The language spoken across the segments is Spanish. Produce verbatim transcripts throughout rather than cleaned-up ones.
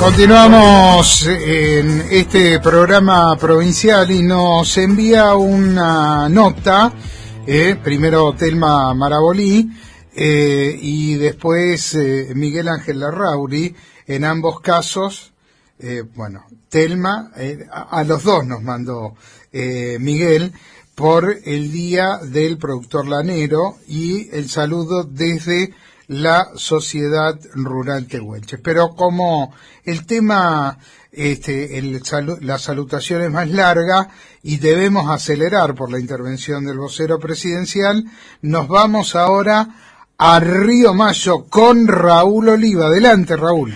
Continuamos en este programa provincial y nos envía una nota, eh, primero Telma Marabolí eh, y después eh, Miguel Ángel Larrauri. En ambos casos, eh, bueno, Telma, eh, a, a los dos nos mandó eh, Miguel por el Día del Productor Lanero y el saludo desde la Sociedad Rural Tehuelche. Pero como el tema, este, el salu- la salutación es más larga y debemos acelerar por la intervención del vocero presidencial, nos vamos ahora a Río Mayo con Raúl Oliva. Adelante, Raúl.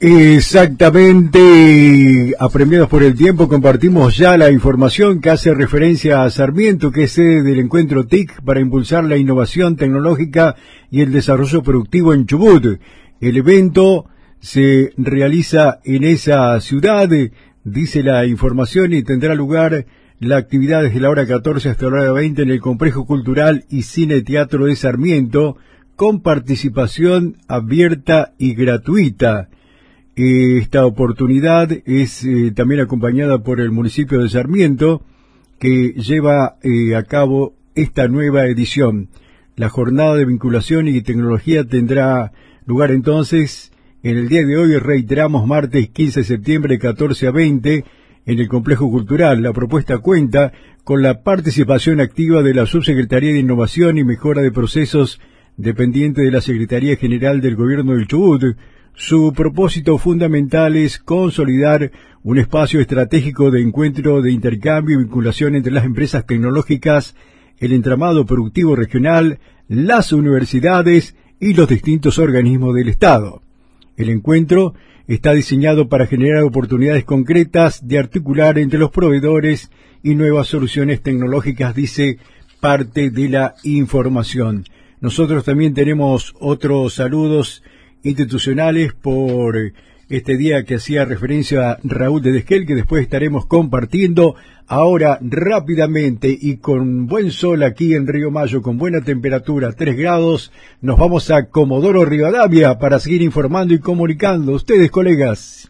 Exactamente, apremiados por el tiempo, compartimos ya la información que hace referencia a Sarmiento, que es sede del encuentro T I C para impulsar la innovación tecnológica y el desarrollo productivo en Chubut. El evento se realiza en esa ciudad, dice la información, y tendrá lugar la actividad desde la hora catorce hasta la hora veinte en el Complejo Cultural y Cine Teatro de Sarmiento, con participación abierta y gratuita. Esta oportunidad es eh, también acompañada por el municipio de Sarmiento, que lleva eh, a cabo esta nueva edición. La jornada de vinculación y tecnología tendrá lugar entonces en el día de hoy, reiteramos, martes quince de septiembre, catorce a veinte, en el Complejo Cultural. La propuesta cuenta con la participación activa de la Subsecretaría de Innovación y Mejora de Procesos, dependiente de la Secretaría General del Gobierno del Chubut. Su propósito fundamental es consolidar un espacio estratégico de encuentro, de intercambio y vinculación entre las empresas tecnológicas, el entramado productivo regional, las universidades y los distintos organismos del Estado. El encuentro está diseñado para generar oportunidades concretas de articular entre los proveedores y nuevas soluciones tecnológicas, dice parte de la información. Nosotros también tenemos otros saludos institucionales por este día que hacía referencia a Raúl de Desquel, que después estaremos compartiendo. Ahora, rápidamente y con buen sol aquí en Río Mayo, con buena temperatura, tres grados, nos vamos a Comodoro Rivadavia para seguir informando y comunicando. Ustedes, colegas.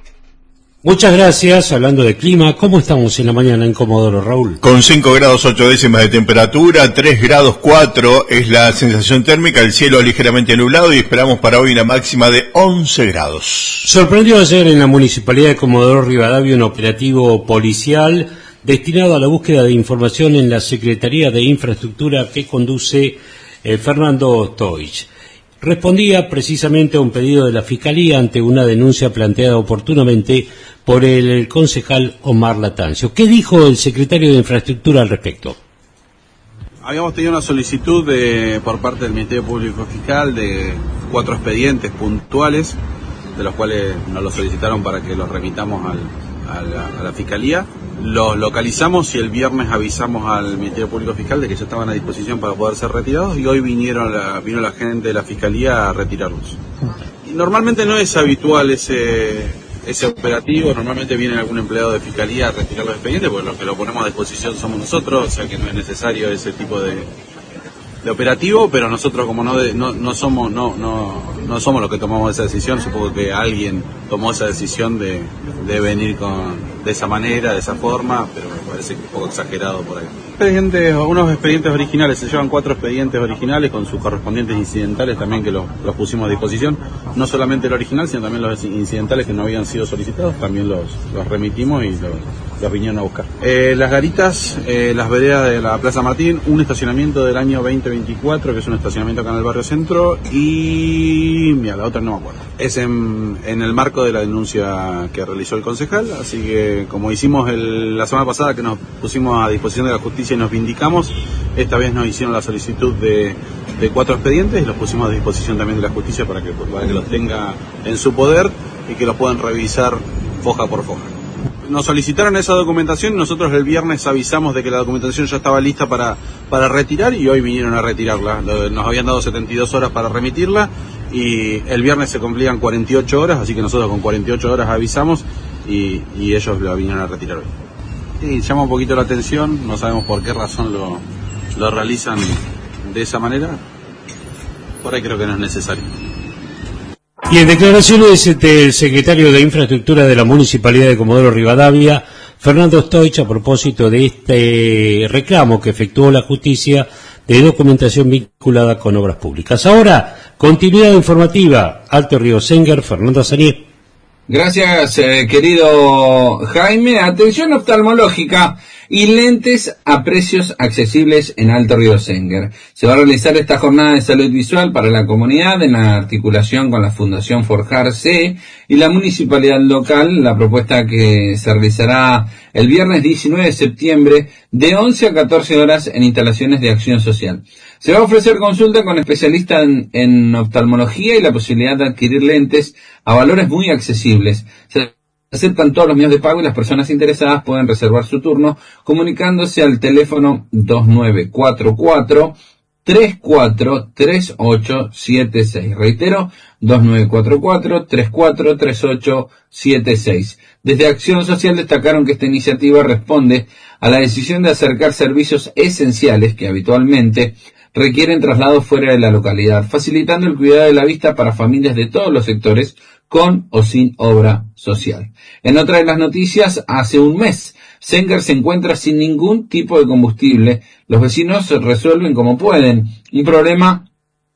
Muchas gracias. Hablando de clima, ¿cómo estamos en la mañana en Comodoro, Raúl? Con cinco grados ocho décimas de temperatura, tres grados cuatro es la sensación térmica, el cielo ligeramente nublado y esperamos para hoy una máxima de once grados. Sorprendió ayer en la Municipalidad de Comodoro Rivadavia un operativo policial destinado a la búsqueda de información en la Secretaría de Infraestructura que conduce eh, Fernando Toich. Respondía precisamente a un pedido de la Fiscalía ante una denuncia planteada oportunamente por el concejal Omar Latancio. ¿Qué dijo el secretario de Infraestructura al respecto? Habíamos tenido una solicitud de, por parte del Ministerio Público Fiscal de cuatro expedientes puntuales, de los cuales nos los solicitaron para que los remitamos al, a, la, a la Fiscalía. Los localizamos y el viernes avisamos al Ministerio Público Fiscal de que ya estaban a disposición para poder ser retirados, y hoy vinieron la, vino la gente de la Fiscalía a retirarlos. Y normalmente no es habitual ese... ese operativo, normalmente viene algún empleado de Fiscalía a retirar los expedientes, porque los que lo ponemos a disposición somos nosotros, o sea que no es necesario ese tipo de, de operativo, pero nosotros como no, de, no, no somos no, no, no somos los que tomamos esa decisión, supongo que alguien tomó esa decisión de, de venir con, de esa manera, de esa forma, pero me parece que un poco exagerado por ahí. Expedientes, unos expedientes originales, se llevan cuatro expedientes originales con sus correspondientes incidentales también que los, los pusimos a disposición, no solamente el original, sino también los incidentales que no habían sido solicitados, también los, los remitimos y los, los vinieron a buscar. Eh, las garitas, eh, las veredas de la Plaza Martín, un estacionamiento del año veinte veinticuatro, que es un estacionamiento acá en el barrio Centro, y mira, la otra no me acuerdo. Es en, en el marco de la denuncia que realizó el concejal, así que como hicimos el, la semana pasada que nos pusimos a disposición de la justicia y nos vindicamos, esta vez nos hicieron la solicitud de, de cuatro expedientes y los pusimos a disposición también de la justicia para que, para que los tenga en su poder y que los puedan revisar foja por foja. Nos solicitaron esa documentación y nosotros el viernes avisamos de que la documentación ya estaba lista para, para retirar, y hoy vinieron a retirarla. Nos habían dado setenta y dos horas para remitirla y el viernes se cumplían cuarenta y ocho horas, así que nosotros con cuarenta y ocho horas avisamos y, y ellos la vinieron a retirar hoy. Sí, llama un poquito la atención, no sabemos por qué razón lo, lo realizan de esa manera, por ahí creo que no es necesario. Y en declaraciones del secretario de Infraestructura de la Municipalidad de Comodoro Rivadavia, Fernando Stoich, a propósito de este reclamo que efectuó la justicia de documentación vinculada con obras públicas. Ahora, continuidad informativa. Alto Río Senguer, Fernando Sanier. Gracias, eh, querido Jaime. Atención oftalmológica y lentes a precios accesibles en Alto Río Senguer. Se va a realizar esta jornada de salud visual para la comunidad en la articulación con la Fundación Forjarse y la municipalidad local. La propuesta que se realizará el viernes diecinueve de septiembre de once a catorce horas en instalaciones de Acción Social. Se va a ofrecer consulta con especialistas en, en oftalmología y la posibilidad de adquirir lentes a valores muy accesibles. Se aceptan todos los medios de pago y las personas interesadas pueden reservar su turno comunicándose al teléfono dos nueve cuatro cuatro, tres cuatro tres ocho siete seis. Reitero, dos nueve cuatro cuatro, tres cuatro tres ocho siete seis. Desde Acción Social destacaron que esta iniciativa responde a la decisión de acercar servicios esenciales que habitualmente requieren traslados fuera de la localidad, facilitando el cuidado de la vista para familias de todos los sectores, con o sin obra social. En otra de las noticias, hace un mes, Senguer se encuentra sin ningún tipo de combustible. Los vecinos resuelven como pueden. Un problema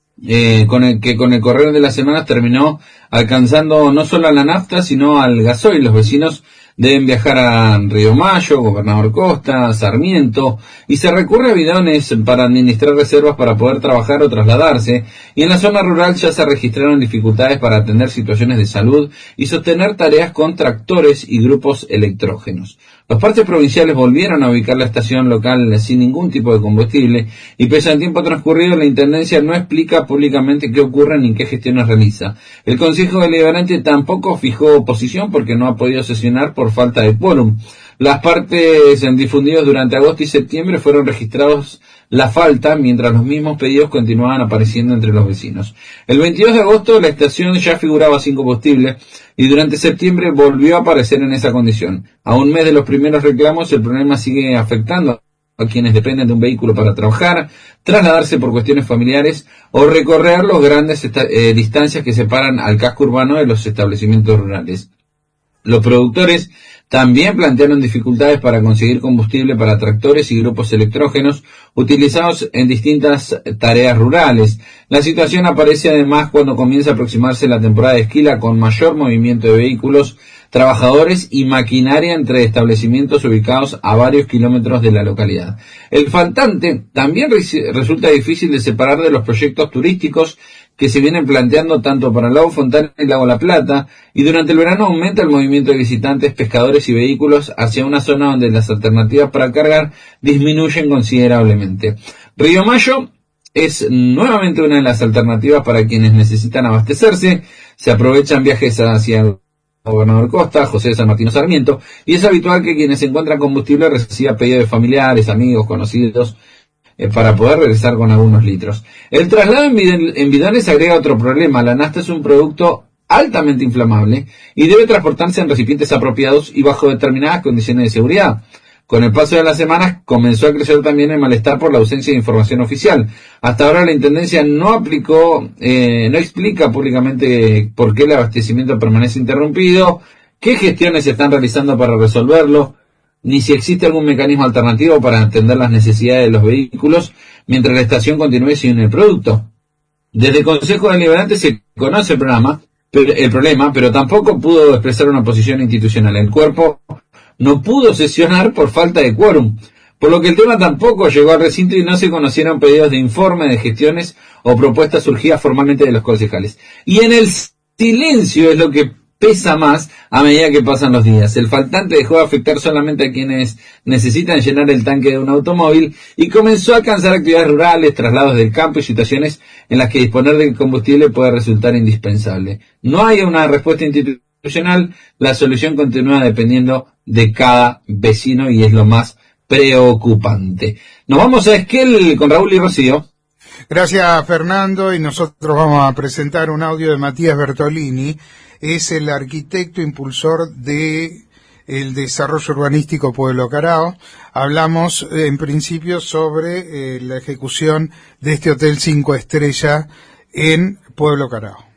eh, con el que con el correr de las semanas terminó alcanzando no solo a la nafta, sino al gasoil. Los vecinos deben viajar a Río Mayo, Gobernador Costa, Sarmiento, y se recurre a bidones para administrar reservas para poder trabajar o trasladarse, y en la zona rural ya se registraron dificultades para atender situaciones de salud y sostener tareas con tractores y grupos electrógenos. Los parches provinciales volvieron a ubicar la estación local sin ningún tipo de combustible, y pese al tiempo transcurrido, la Intendencia no explica públicamente qué ocurre ni qué gestiones realiza. El Consejo Deliberante tampoco fijó posición porque no ha podido sesionar por falta de quórum. Las partes difundidos durante agosto y septiembre fueron registrados la falta, mientras los mismos pedidos continuaban apareciendo entre los vecinos. El veintidós de agosto la estación ya figuraba sin combustible y durante septiembre volvió a aparecer en esa condición. A un mes de los primeros reclamos, el problema sigue afectando a quienes dependen de un vehículo para trabajar, trasladarse por cuestiones familiares o recorrer los grandes eh, distancias que separan al casco urbano de los establecimientos rurales. Los productores también plantearon dificultades para conseguir combustible para tractores y grupos electrógenos utilizados en distintas tareas rurales. La situación aparece además cuando comienza a aproximarse la temporada de esquila, con mayor movimiento de vehículos, trabajadores y maquinaria entre establecimientos ubicados a varios kilómetros de la localidad. El faltante también resulta difícil de separar de los proyectos turísticos que se vienen planteando tanto para el Lago Fontana y el Lago La Plata, y durante el verano aumenta el movimiento de visitantes, pescadores y vehículos hacia una zona donde las alternativas para cargar disminuyen considerablemente. Río Mayo es nuevamente una de las alternativas para quienes necesitan abastecerse. Se aprovechan viajes hacia Gobernador Costa, José de San Martín o Sarmiento, y es habitual que quienes encuentran combustible reciban pedidos de familiares, amigos, conocidos, eh, para poder regresar con algunos litros. El traslado en, bidon, en bidones agrega otro problema. La nafta es un producto altamente inflamable y debe transportarse en recipientes apropiados y bajo determinadas condiciones de seguridad. Con el paso de las semanas comenzó a crecer también el malestar por la ausencia de información oficial. Hasta ahora la Intendencia no aplicó, eh, no explica públicamente por qué el abastecimiento permanece interrumpido, qué gestiones se están realizando para resolverlo, ni si existe algún mecanismo alternativo para atender las necesidades de los vehículos mientras la estación continúe sin el producto. Desde el Consejo Deliberante se conoce el programa, pero, el problema, pero tampoco pudo expresar una posición institucional. El cuerpo no pudo sesionar por falta de quórum, por lo que el tema tampoco llegó al recinto y no se conocieron pedidos de informe de gestiones o propuestas surgidas formalmente de los concejales. Y en el silencio es lo que pesa más a medida que pasan los días. El faltante dejó de afectar solamente a quienes necesitan llenar el tanque de un automóvil y comenzó a alcanzar actividades rurales, traslados del campo y situaciones en las que disponer del combustible puede resultar indispensable. No hay una respuesta institucional, la solución continúa dependiendo de cada vecino y es lo más preocupante. Nos vamos a Esquel con Raúl y Rocío. Gracias, Fernando, y nosotros vamos a presentar un audio de Matías Bertolini. Es el arquitecto impulsor de el desarrollo urbanístico Pueblo Carao. Hablamos en principio sobre eh, la ejecución de este hotel cinco estrellas en Pueblo Carao.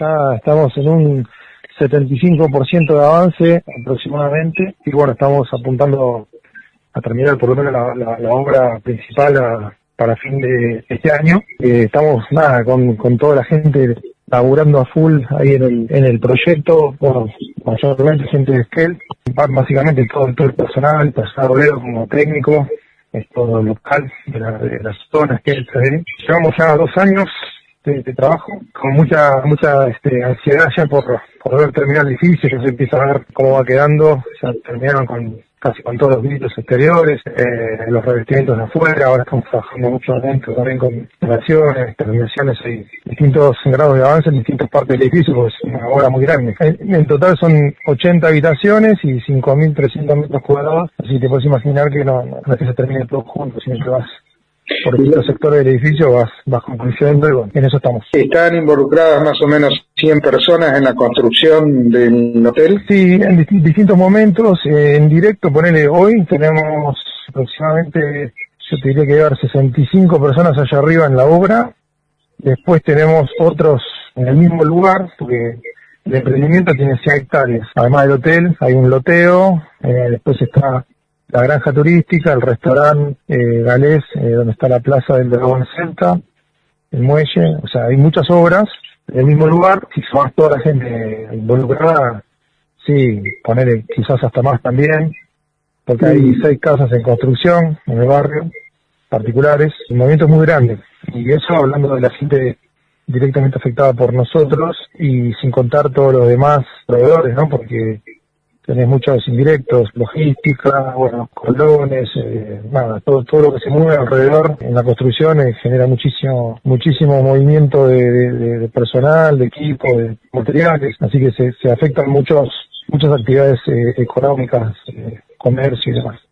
ya estamos en un setenta y cinco por ciento de avance aproximadamente, y bueno, estamos apuntando a terminar por lo menos la, la, la obra principal a, para fin de este año. Eh, estamos nada con, con toda la gente laburando a full ahí en el, en el proyecto, bueno, mayormente gente de Esquel, básicamente todo, todo el personal, personal obrero como técnico, es todo local de la, de la zona Esquel. ¿eh? Llevamos ya dos años de, de trabajo, con mucha mucha este, ansiedad ya por, por ver terminar el edificio, ya se empieza a ver cómo va quedando, ya terminaron con casi con todos los vidrios exteriores, eh, los revestimientos de afuera, ahora estamos trabajando mucho adentro también con instalaciones, terminaciones, hay distintos grados de avance en distintas partes del edificio, pues es una obra muy grande. En, en total son ochenta habitaciones y cinco mil trescientos metros cuadrados, así te puedes imaginar que no, no es que se termine todo junto, sino que vas por distintos sectores del edificio, vas, vas concluyendo y bueno, en eso estamos. ¿Están involucradas más o menos cien personas en la construcción del hotel? Sí, en dist- distintos momentos, eh, en directo, ponele, hoy tenemos aproximadamente, yo te diría que debe haber sesenta y cinco personas allá arriba en la obra, después tenemos otros en el mismo lugar, porque el emprendimiento tiene cien hectáreas, además del hotel hay un loteo, eh, después está la granja turística, el restaurante eh, galés, eh, donde está la plaza del Dragón Celta, el muelle, o sea, hay muchas obras en el mismo lugar. Si sumás toda la gente involucrada, sí, poner quizás hasta más también, porque hay seis casas en construcción en el barrio, particulares, el movimiento es muy grande. Y eso hablando de la gente directamente afectada por nosotros, y sin contar todos los demás proveedores, ¿no? Porque tenés muchos indirectos, logística, bueno, colones, eh, nada, todo todo lo que se mueve alrededor en la construcción eh, genera muchísimo muchísimo movimiento de, de, de personal, de equipo, de materiales, así que se, se afectan muchos muchas actividades eh, económicas, eh, comercio y demás.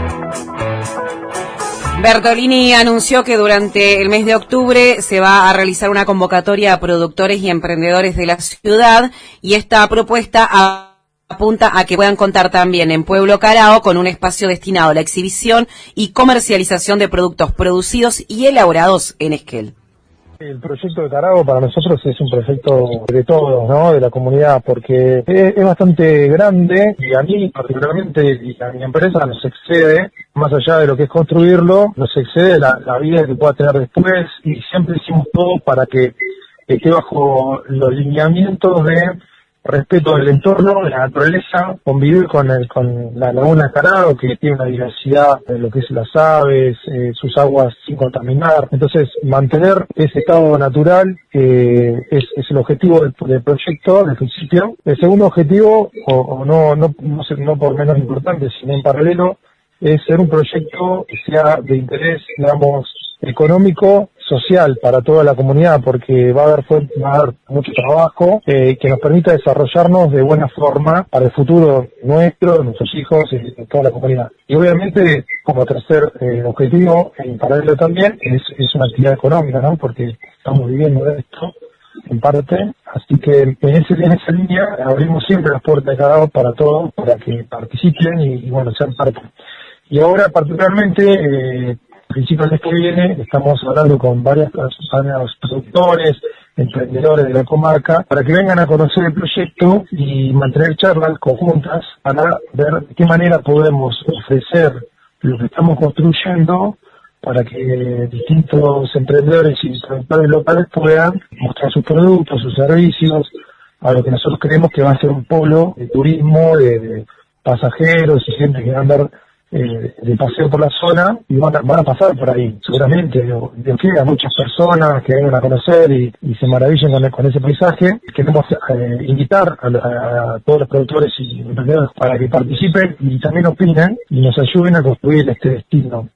Bertolini anunció que durante el mes de octubre se va a realizar una convocatoria a productores y emprendedores de la ciudad, y esta propuesta a apunta a que puedan contar también en Pueblo Carao con un espacio destinado a la exhibición y comercialización de productos producidos y elaborados en Esquel. El proyecto de Carao para nosotros es un proyecto de todos, ¿no? De la comunidad, porque es, es bastante grande y a mí particularmente y a mi empresa nos excede, más allá de lo que es construirlo, nos excede la, la vida que pueda tener después, y siempre hicimos todo para que esté bajo los lineamientos de respeto del entorno, de la naturaleza, convivir con el, con la laguna Carao, que tiene una diversidad de lo que es las aves, eh, sus aguas sin contaminar. Entonces, mantener ese estado natural eh, es, es el objetivo del, del proyecto, del principio. El segundo objetivo, o, o no, no, no, sé, no por menos importante, sino en paralelo, es ser un proyecto que sea de interés, digamos, económico, social para toda la comunidad, porque va a haber, va a haber mucho trabajo eh, que nos permita desarrollarnos de buena forma para el futuro nuestro, de nuestros hijos y de toda la comunidad. Y obviamente, como tercer eh, objetivo, en paralelo también, es, es una actividad económica, ¿no? Porque estamos viviendo de esto, en parte, así que en, ese, en esa línea abrimos siempre las puertas de Carao para todos, para que participen y, y bueno, sean parte. Y ahora particularmente, eh, principios del mes que viene, estamos hablando con varias, varios productores, emprendedores de la comarca, para que vengan a conocer el proyecto y mantener charlas conjuntas para ver de qué manera podemos ofrecer lo que estamos construyendo para que distintos emprendedores y productores locales puedan mostrar sus productos, sus servicios, a lo que nosotros creemos que va a ser un polo de turismo, de, de pasajeros y gente que va a andar Eh, de paseo por la zona, y van a, van a pasar por ahí, seguramente, de a muchas personas que vengan a conocer y, y se maravillen con, con ese paisaje. Queremos eh, invitar a, a, a todos los productores y emprendedores para que participen y también opinen y nos ayuden a construir este destino.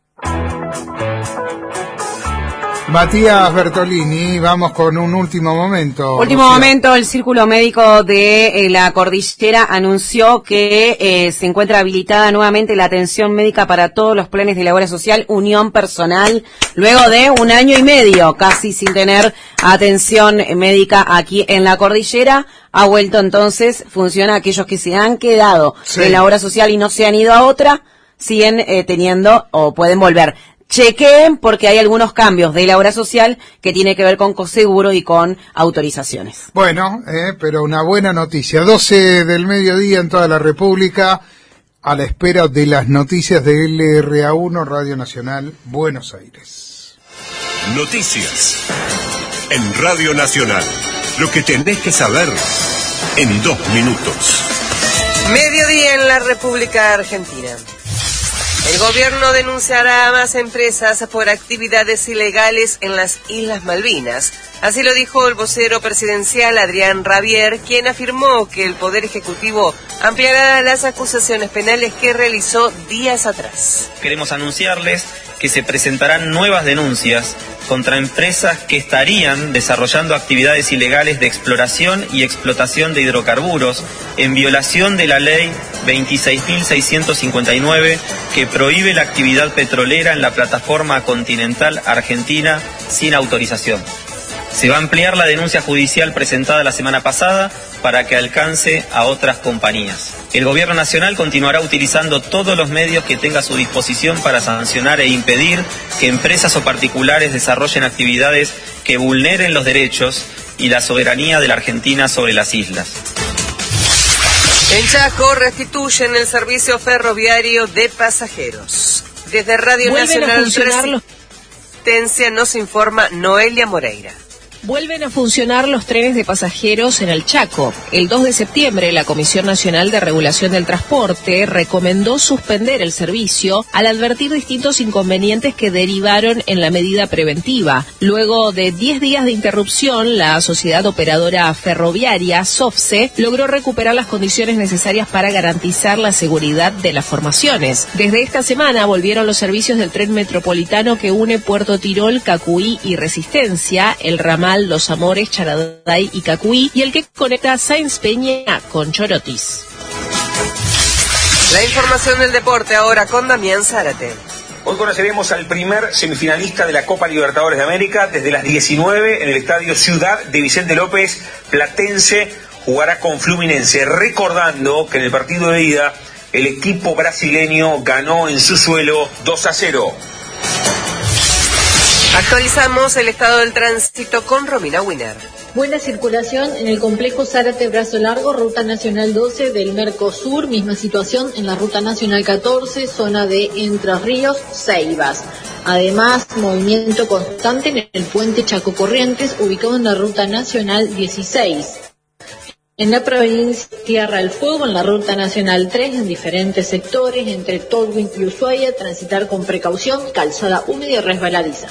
Matías Bertolini, vamos con un último momento. Último Lucía. momento, el Círculo Médico de eh, la Cordillera anunció que eh, se encuentra habilitada nuevamente la atención médica para todos los planes de la obra social Unión Personal, luego de un año y medio casi sin tener atención médica aquí en la Cordillera. Ha vuelto entonces, funciona aquellos que se han quedado sí. en la obra social y no se han ido a otra, siguen eh, teniendo o pueden volver. chequeen porque hay algunos cambios de la obra social que tiene que ver con coseguros y con autorizaciones. Bueno, eh, pero una buena noticia. doce del mediodía en toda la República, a la espera de las noticias de L R A uno, Radio Nacional, Buenos Aires. Noticias en Radio Nacional. Lo que tenés que saber en dos minutos. Mediodía en la República Argentina. El gobierno denunciará a más empresas por actividades ilegales en las Islas Malvinas. Así lo dijo el vocero presidencial Adrián Rabier, quien afirmó que el Poder Ejecutivo ampliará las acusaciones penales que realizó días atrás. Queremos anunciarles que se presentarán nuevas denuncias contra empresas que estarían desarrollando actividades ilegales de exploración y explotación de hidrocarburos en violación de la ley veintiséis mil seiscientos cincuenta y nueve que prohíbe la actividad petrolera en la plataforma continental argentina sin autorización. Se va a ampliar la denuncia judicial presentada la semana pasada para que alcance a otras compañías. El Gobierno Nacional continuará utilizando todos los medios que tenga a su disposición para sancionar e impedir que empresas o particulares desarrollen actividades que vulneren los derechos y la soberanía de la Argentina sobre las islas. En Chaco restituyen el servicio ferroviario de pasajeros. Desde Radio Vuelven Nacional los... Resistencia nos informa Noelia Moreira. Vuelven a funcionar los trenes de pasajeros en el Chaco. El dos de septiembre, la Comisión Nacional de Regulación del Transporte recomendó suspender el servicio al advertir distintos inconvenientes que derivaron en la medida preventiva. Luego de diez días de interrupción, la sociedad operadora ferroviaria, SOFCE, logró recuperar las condiciones necesarias para garantizar la seguridad de las formaciones. Desde esta semana volvieron los servicios del tren metropolitano que une Puerto Tirol, Cacuí y Resistencia, el ramal Los Amores, Charaday y Cacuí, y el que conecta Sáenz Peña con Chorotis. La información del deporte ahora con Damián Zárate. Hoy conoceremos al primer semifinalista de la Copa Libertadores de América. Desde las diecinueve en el estadio Ciudad de Vicente López, Platense jugará con Fluminense, recordando que en el partido de ida el equipo brasileño ganó en su suelo dos a cero. Actualizamos el estado del tránsito con Romina Winer. Buena circulación en el complejo Zárate Brazo Largo, Ruta Nacional doce del Mercosur, misma situación en la Ruta Nacional catorce, zona de Entre Ríos, Ceibas. Además, movimiento constante en el puente Chaco Corrientes, ubicado en la Ruta Nacional dieciséis. En la provincia de Tierra del Fuego, en la Ruta Nacional tres, en diferentes sectores, entre Tolwyn y Ushuaia, transitar con precaución, calzada húmeda y resbaladiza.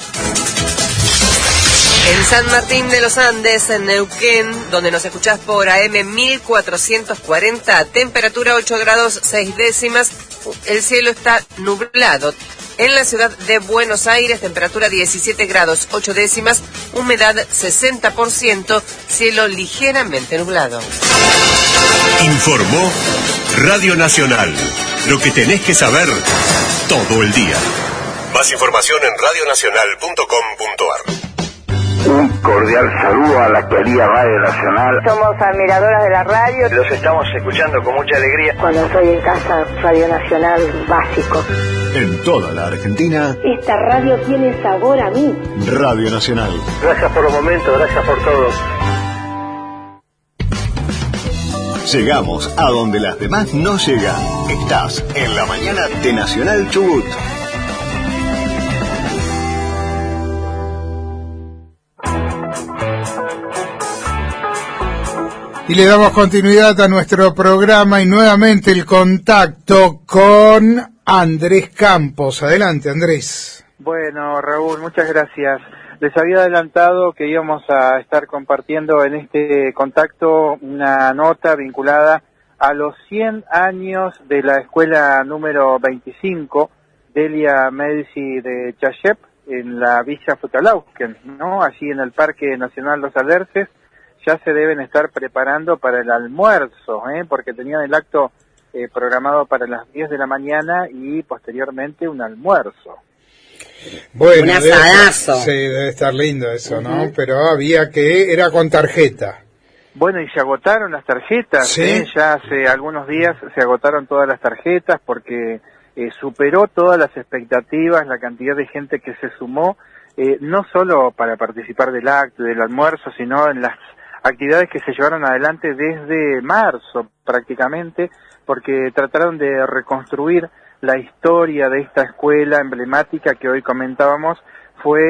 En San Martín de los Andes, en Neuquén, donde nos escuchás por A M mil cuatrocientos cuarenta, temperatura ocho grados seis décimas, el cielo está nublado. En la ciudad de Buenos Aires, temperatura diecisiete grados ocho décimas, humedad sesenta por ciento, cielo ligeramente nublado. Informó Radio Nacional. Lo que tenés que saber todo el día. Más información en radio nacional punto com punto a r. Un cordial saludo a la actualidad Radio Nacional. Somos admiradoras de la radio. Los estamos escuchando con mucha alegría. Cuando estoy en casa, Radio Nacional básico. En toda la Argentina, esta radio tiene sabor a mí. Radio Nacional. Gracias por los momentos, gracias por todo. Llegamos a donde las demás no llegan. Estás en la mañana de Nacional Chubut. Y le damos continuidad a nuestro programa y nuevamente el contacto con Andrés Campos. Adelante, Andrés. Bueno, Raúl, muchas gracias. Les había adelantado que íbamos a estar compartiendo en este contacto una nota vinculada a los cien años de la escuela número veinticinco, Delia Medici de Chayep, en la Villa Futalausken, ¿no? Allí en el Parque Nacional Los Alerces. Ya se deben estar preparando para el almuerzo, ¿eh? Porque tenían el acto eh, programado para las diez de la mañana y posteriormente un almuerzo. Bueno, un debe asadazo. estar, sí, debe estar lindo eso, ¿no? Uh-huh. Pero había que, era con tarjeta. Bueno, y se agotaron las tarjetas, ¿sí? ¿eh? Ya hace algunos días se agotaron todas las tarjetas porque eh, superó todas las expectativas, la cantidad de gente que se sumó, eh, no solo para participar del acto, del almuerzo, sino en las actividades que se llevaron adelante desde marzo prácticamente, porque trataron de reconstruir la historia de esta escuela emblemática que hoy comentábamos. Fue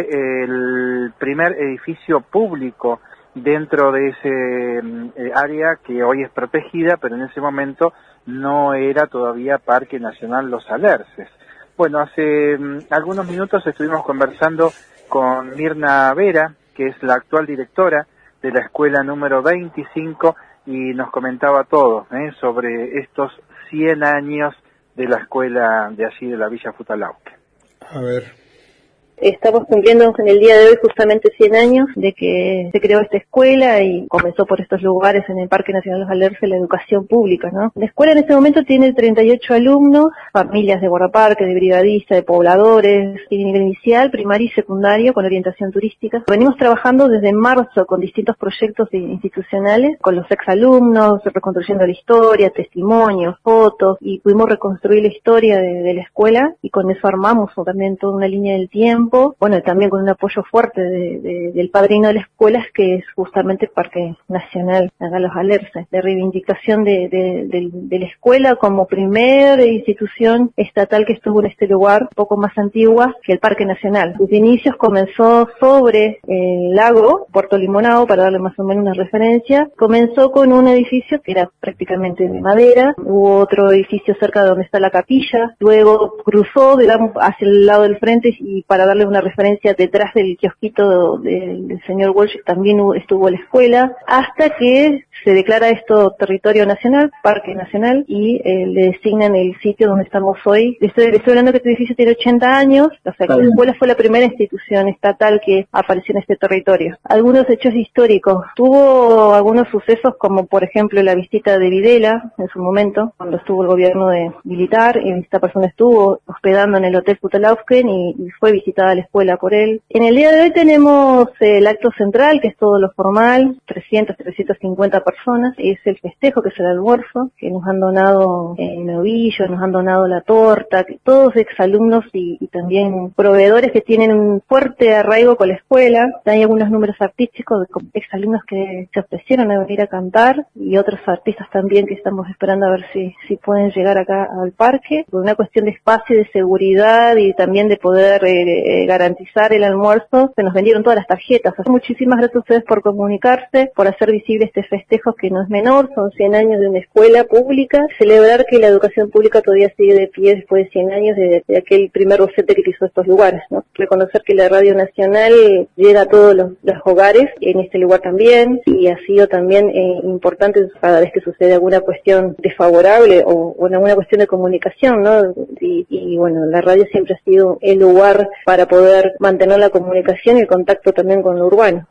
el primer edificio público dentro de ese eh, área que hoy es protegida, pero en ese momento no era todavía Parque Nacional Los Alerces. Bueno, hace um, algunos minutos estuvimos conversando con Mirna Vera, que es la actual directora de la escuela número veinticinco, y nos comentaba todo ¿eh? sobre estos cien años de la escuela de allí de la Villa Futalaute. A ver. Estamos cumpliendo en el día de hoy justamente cien años de que se creó esta escuela y comenzó por estos lugares en el Parque Nacional Los Alerces la educación pública, ¿no? La escuela en este momento tiene treinta y ocho alumnos, familias de guardaparque, de brigadistas, de pobladores, tiene nivel inicial, primario y secundario con orientación turística. Venimos trabajando desde marzo con distintos proyectos institucionales, con los exalumnos, reconstruyendo la historia, testimonios, fotos, y pudimos reconstruir la historia de, de la escuela, y con eso armamos también toda una línea del tiempo. Bueno, también con un apoyo fuerte de, de, del padrino de la escuela, que es justamente Parque Nacional acá Los Alerces, de reivindicación de, de, de, de la escuela como primera institución estatal que estuvo en este lugar, un poco más antigua que el Parque Nacional. Sus inicios comenzó sobre el lago, Puerto Limonado, para darle más o menos una referencia. Comenzó con un edificio que era prácticamente de madera, hubo otro edificio cerca de donde está la capilla, luego cruzó, digamos, hacia el lado del frente, y para darle una referencia, detrás del kiosquito del, del señor Walsh también estuvo la escuela, hasta que se declara esto territorio nacional, Parque Nacional, y eh, le designan el sitio donde estamos hoy. Estoy, estoy hablando que este edificio tiene ochenta años, o sea que la escuela fue la primera institución estatal que apareció en este territorio. Algunos hechos históricos, tuvo algunos sucesos como por ejemplo la visita de Videla en su momento, cuando estuvo el gobierno de militar, y esta persona estuvo hospedando en el Hotel Futalaufken y, y fue visitada a la escuela por él. En el día de hoy tenemos eh, el acto central, que es todo lo formal, trescientas, trescientas cincuenta personas, es el festejo, que es el almuerzo, que nos han donado el novillo, nos han donado la torta, que todos exalumnos y, y también proveedores que tienen un fuerte arraigo con la escuela. Hay algunos números artísticos de exalumnos que se ofrecieron a venir a cantar, y otros artistas también que estamos esperando a ver si, si pueden llegar acá al parque, por una cuestión de espacio, de seguridad y también de poder eh, garantizar el almuerzo. Se nos vendieron todas las tarjetas. Muchísimas gracias a ustedes por comunicarse, por hacer visible este festejo que no es menor, son cien años de una escuela pública, celebrar que la educación pública todavía sigue de pie después de cien años de, de aquel primer docente que hizo estos lugares, ¿no? Reconocer que la Radio Nacional llega a todos los, los hogares, en este lugar también, y ha sido también eh, importante cada vez que sucede alguna cuestión desfavorable o, o alguna cuestión de comunicación, ¿no? Y, y bueno, la radio siempre ha sido el lugar para poder mantener la comunicación y el contacto también con lo urbano.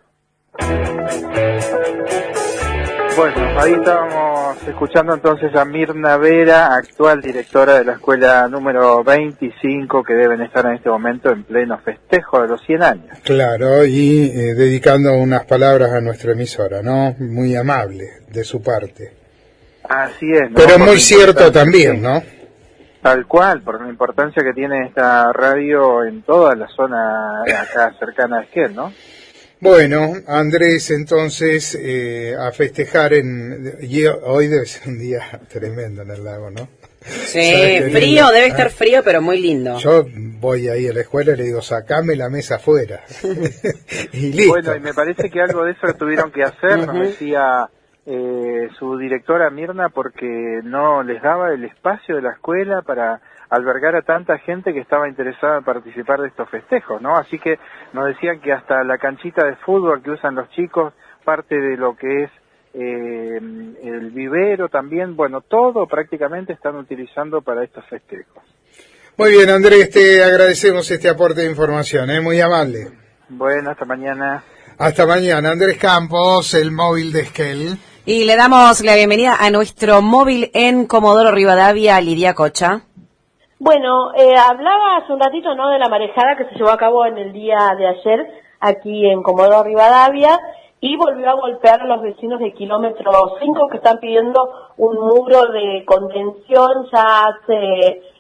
Bueno, ahí estábamos escuchando entonces a Mirna Vera, actual directora de la escuela número veinticinco, que deben estar en este momento en pleno festejo de los cien años. Claro, y eh, dedicando unas palabras a nuestra emisora, ¿no? Muy amable de su parte. Así es, ¿no? Pero Por muy cierto también, ¿no? Tal cual, por la importancia que tiene esta radio en toda la zona acá cercana a Esquel, ¿no? Bueno, Andrés, entonces, eh, a festejar en... Y hoy debe ser un día tremendo en el lago, ¿no? Sí, frío, debe estar ah, frío, pero muy lindo. Yo voy ahí a la escuela y le digo, sacame la mesa afuera. Y listo. Bueno, y me parece que algo de eso que tuvieron que hacer, nos decía eh, su directora Mirna, porque no les daba el espacio de la escuela para albergar a tanta gente que estaba interesada en participar de estos festejos, ¿no? Así que nos decían que hasta la canchita de fútbol que usan los chicos, parte de lo que es eh, el vivero también, bueno, todo prácticamente están utilizando para estos festejos. Muy bien, Andrés, te agradecemos este aporte de información, ¿eh? Muy amable. Bueno, hasta mañana. Hasta mañana. Andrés Campos, el móvil de Esquel. Y le damos la bienvenida a nuestro móvil en Comodoro Rivadavia, Lidia Cocha. Bueno, eh, hablaba hace un ratito, ¿no?, de la marejada que se llevó a cabo en el día de ayer aquí en Comodoro Rivadavia, y volvió a golpear a los vecinos de kilómetro cinco que están pidiendo un muro de contención ya hace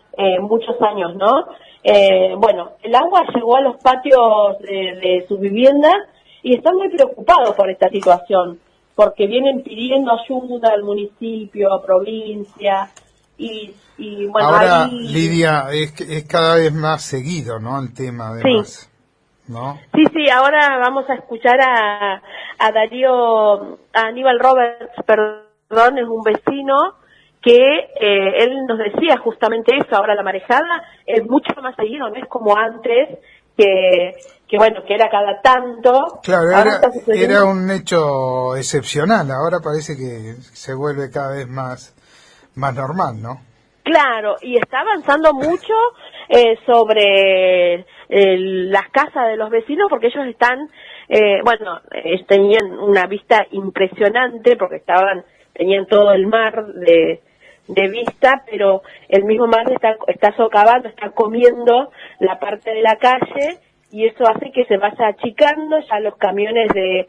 eh, muchos años, ¿no? Eh, bueno, el agua llegó a los patios de, de sus viviendas y están muy preocupados por esta situación, porque vienen pidiendo ayuda al municipio, a provincia, y, y bueno, ahora, ahí... Lidia, es, es cada vez más seguido, ¿no?, el tema, además. Sí. ¿No? Sí, sí, ahora vamos a escuchar a, a Darío, a Aníbal Roberts, perdón, es un vecino que eh, él nos decía justamente eso. Ahora la marejada es mucho más seguido, no es como antes, que, que bueno, que era cada tanto. Claro, era, era un hecho excepcional, ahora parece que se vuelve cada vez más, más normal, ¿no? Claro, y está avanzando mucho eh, sobre eh, las casas de los vecinos, porque ellos están, eh, bueno, eh, tenían una vista impresionante, porque estaban, tenían todo el mar de, de vista, pero el mismo mar está, está socavando, está comiendo la parte de la calle, y eso hace que se vaya achicando. Ya los camiones de,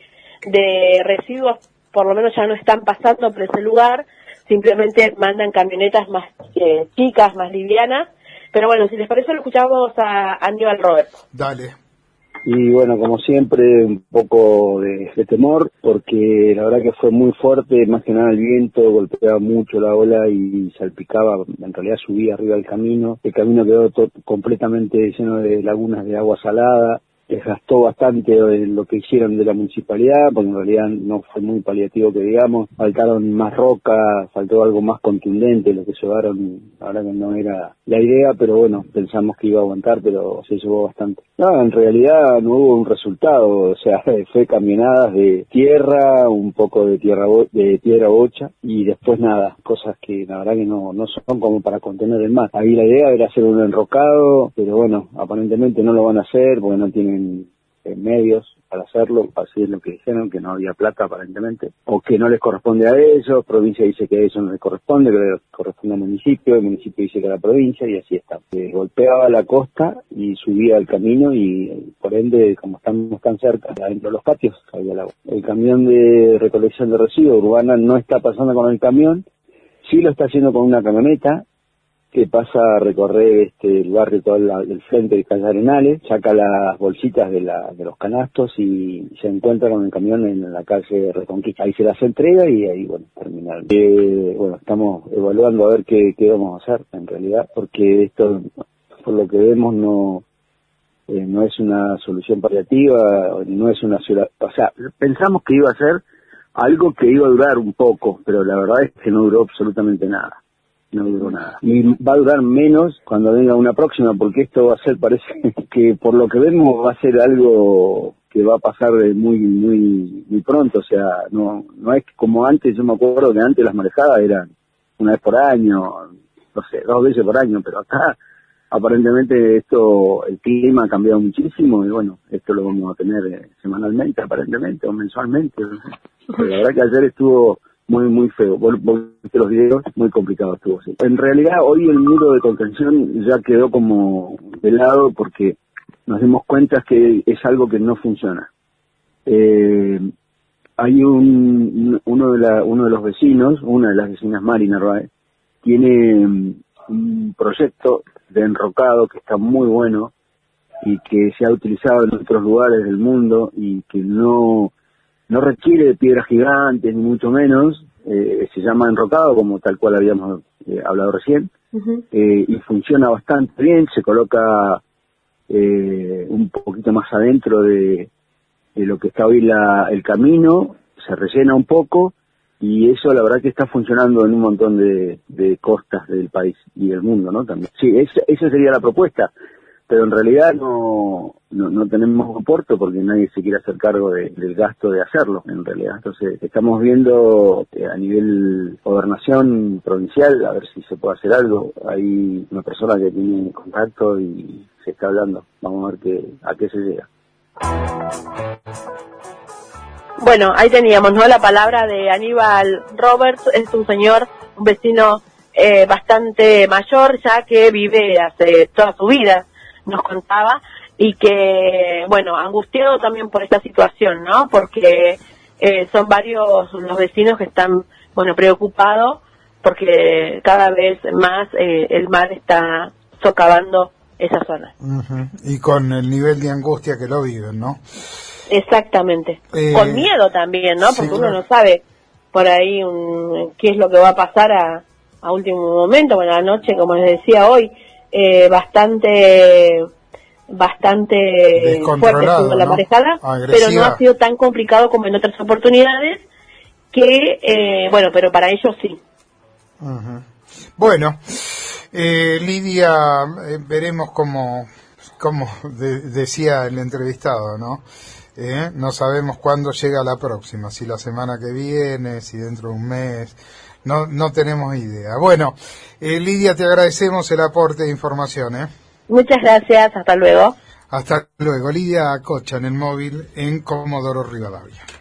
de residuos por lo menos ya no están pasando por ese lugar, simplemente mandan camionetas más eh, chicas, más livianas. Pero bueno, si les parece, lo escuchamos a Aníbal Roberts. Dale. Y bueno, como siempre, un poco de, de temor, porque la verdad que fue muy fuerte, más que nada el viento, golpeaba mucho la ola y salpicaba, en realidad subía arriba del camino. El camino quedó to- completamente lleno de lagunas de agua salada. Desgastó bastante lo que hicieron de la municipalidad, porque en realidad no fue muy paliativo que digamos. Faltaron más roca, faltó algo más contundente, lo que llevaron, la verdad que no era la idea, pero bueno, pensamos que iba a aguantar, pero se llevó bastante. No, en realidad no hubo un resultado, o sea, fue camionadas de tierra, un poco de tierra bo- de piedra bocha, y después nada, cosas que la verdad que no, no son como para contener el mar. Ahí la idea era hacer un enrocado, pero bueno, aparentemente no lo van a hacer, porque no tienen medios para hacerlo, así es lo que dijeron, que no había plata aparentemente, o que no les corresponde a ellos. Provincia dice que a eso no les corresponde, que les corresponde al municipio, el municipio dice que a la provincia, y así está. Eh, golpeaba la costa y subía el camino, y por ende, como estamos tan cerca, adentro de los patios, había el agua. El camión de recolección de residuos urbana no está pasando con el camión, sí lo está haciendo con una camioneta, que pasa a recorrer este el barrio todo la, el frente de Calle Arenales, saca las bolsitas de, la, de los canastos y se encuentra con el camión en la calle Reconquista. Ahí se las entrega y ahí, bueno, terminar. Eh, bueno, estamos evaluando a ver qué, qué vamos a hacer, en realidad, porque esto, por lo que vemos, no eh, no es una solución paliativa, no es una ciudad. O sea, pensamos que iba a ser algo que iba a durar un poco, pero la verdad es que no duró absolutamente nada. No duró nada. Y va a durar menos cuando venga una próxima, porque esto va a ser, parece que por lo que vemos va a ser algo que va a pasar muy muy muy pronto. O sea, no no es como antes. Yo me acuerdo que antes las marejadas eran una vez por año, no sé, dos veces por año, pero acá aparentemente esto, el clima ha cambiado muchísimo, y bueno, esto lo vamos a tener eh, semanalmente aparentemente, o mensualmente. No sé. Pero la verdad que ayer estuvo muy, muy feo. Vos, vos viste los videos, muy complicado estuvo. Sí. En realidad, hoy el muro de contención ya quedó como de lado, porque nos dimos cuenta que es algo que no funciona. Eh, hay un uno de la, uno de los vecinos, una de las vecinas, Mari Narváez, tiene un proyecto de enrocado que está muy bueno y que se ha utilizado en otros lugares del mundo y que no no requiere de piedras gigantes ni mucho menos. Eh, se llama enrocado, como tal cual habíamos eh, hablado recién. Uh-huh. eh, y funciona bastante bien. Se coloca eh, un poquito más adentro de, de lo que está hoy la, el camino, se rellena un poco, y eso la verdad que está funcionando en un montón de, de costas del país y del mundo, ¿no? También. Sí, esa, esa sería la propuesta, pero en realidad no, no, no tenemos aporte porque nadie se quiere hacer cargo de, del gasto de hacerlo, en realidad. Entonces, estamos viendo eh, a nivel gobernación provincial a ver si se puede hacer algo. Hay una persona que tiene contacto y se está hablando. Vamos a ver qué, a qué se llega. Bueno, ahí teníamos, ¿no?, la palabra de Aníbal Roberts. Es un señor, un vecino eh, bastante mayor ya, que vive hace toda su vida, nos contaba, y que, bueno, angustiado también por esta situación, ¿no? Porque eh, son varios los vecinos que están, bueno, preocupados porque cada vez más eh, el mar está socavando esa zona. Uh-huh. Y con el nivel de angustia que lo viven, ¿no? Exactamente. Eh, con miedo también, ¿no? Porque sí, uno no sabe por ahí un, qué es lo que va a pasar a, a último momento. Bueno, anoche, como les decía hoy, eh, bastante bastante fuerte estuvo la ¿no? marejada, agresiva, pero no ha sido tan complicado como en otras oportunidades, que, eh, bueno, pero para ellos sí. Uh-huh. Bueno, eh, Lidia, eh, veremos como, como de, decía el entrevistado, ¿no? Eh, no sabemos cuándo llega la próxima, si la semana que viene, si dentro de un mes, no, no tenemos idea. Bueno, eh, Lidia, te agradecemos el aporte de información, ¿eh? Muchas gracias, hasta luego. Hasta luego. Lidia Cocha en el móvil en Comodoro Rivadavia.